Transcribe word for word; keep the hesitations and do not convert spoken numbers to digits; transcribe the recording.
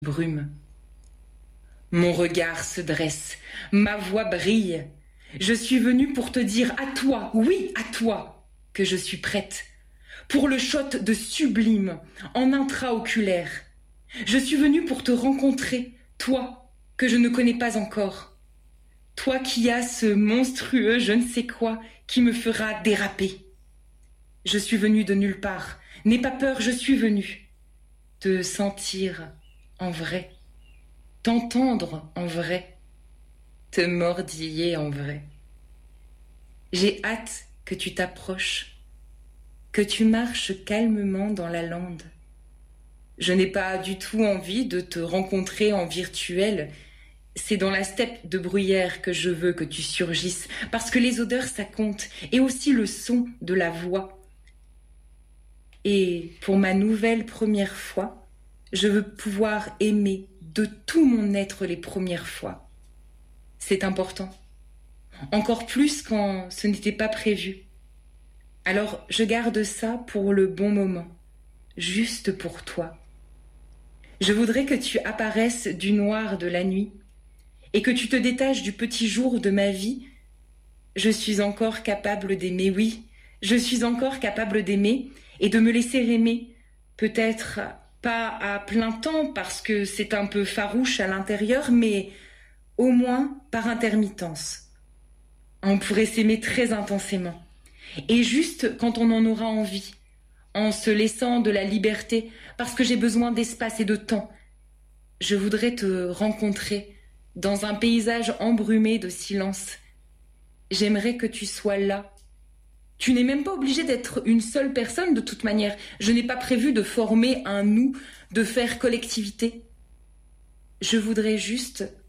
brume. Mon regard se dresse, ma voix brille. Je suis venue pour te dire à toi, oui à toi, que je suis prête. Pour le shot de sublime, en intraoculaire. Je suis venue pour te rencontrer, toi, que je ne connais pas encore. Toi qui as ce monstrueux je ne sais quoi qui me fera déraper. Je suis venue de nulle part, n'aie pas peur, je suis venue. Te sentir en vrai, t'entendre en vrai, te mordiller en vrai. J'ai hâte que tu t'approches, que tu marches calmement dans la lande. Je n'ai pas du tout envie de te rencontrer en virtuel. C'est dans la steppe de bruyère que je veux que tu surgisses, parce que les odeurs, ça compte, et aussi le son de la voix. Et pour ma nouvelle première fois, je veux pouvoir aimer de tout mon être les premières fois. C'est important. Encore plus quand ce n'était pas prévu. Alors je garde ça pour le bon moment, juste pour toi. Je voudrais que tu apparaisses du noir de la nuit et que tu te détaches du petit jour de ma vie. Je suis encore capable d'aimer, oui, je suis encore capable d'aimer et de me laisser aimer. Peut-être pas à plein temps parce que c'est un peu farouche à l'intérieur, mais au moins par intermittence. On pourrait s'aimer très intensément. Et juste quand on en aura envie, en se laissant de la liberté, parce que j'ai besoin d'espace et de temps. Je voudrais te rencontrer dans un paysage embrumé de silence. J'aimerais que tu sois là. Tu n'es même pas obligé d'être une seule personne de toute manière. Je n'ai pas prévu de former un nous, de faire collectivité. Je voudrais juste